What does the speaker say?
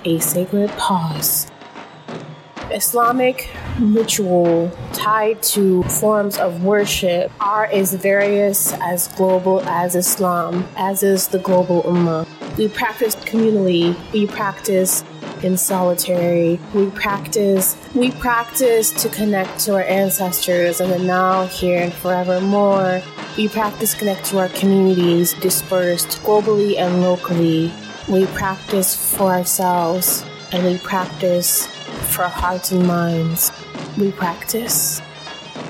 a sacred pause. Islamic ritual tied to forms of worship are as various as global as Islam, as is the global ummah. We practice communally, we practice in solitary, we practice to connect to our ancestors in the now, here, and forevermore. We practice connect to our communities dispersed globally and locally. We practice for ourselves, and we practice for our hearts and minds. We practice.